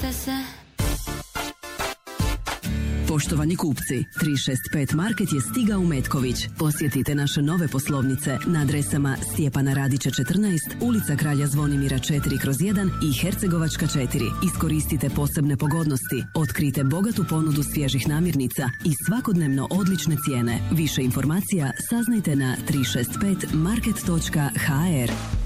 Puste se. Poštovani kupci, 365 Market je stigao u Metković. Posjetite naše nove poslovnice na adresama Stjepana Radića 14, ulica Kralja Zvonimira 4/1 i Hercegovačka 4. Iskoristite posebne pogodnosti, otkrite bogatu ponudu svježih namirnica i svakodnevno odlične cijene. Više informacija saznajte na 365market.hr.